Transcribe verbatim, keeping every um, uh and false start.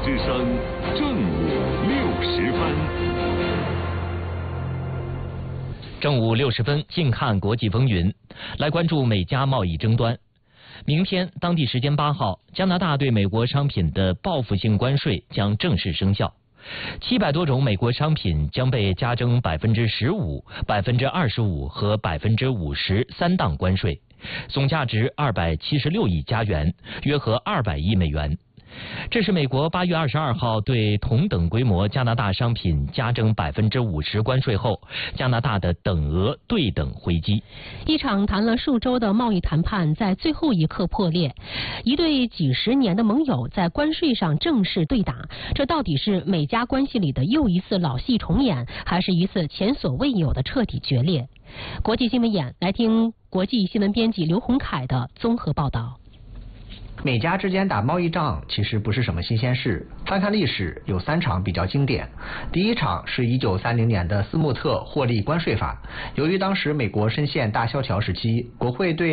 之声正午六十分。 正午六十分，近看国际风云，来关注美加贸易争端。明天，当地时间八号，加拿大对美国商品的报复性关税将正式生效。七百多种美国商品将被加征百分之十五、百分之二十五和百分之五十三档关税，总价值二百七十六亿加元，约合二百亿美元。这是美国八月二十二号对同等规模加拿大商品加征百分之五十关税后，加拿大的等额对等回击。 一场谈了数周的贸易谈判在最后一刻破裂，一对几十年的盟友在关税上正式对打，这到底是美加关系里的又一次老戏重演，还是一次前所未有的彻底决裂？国际新闻眼来听国际新闻编辑刘洪凯的综合报道。 美加之间打贸易仗其实不是什么新鲜事，翻看历史，有三场比较经典。第一场是一九三零年的斯穆特获利关税法，由于当时美国深陷大萧条时期，国会对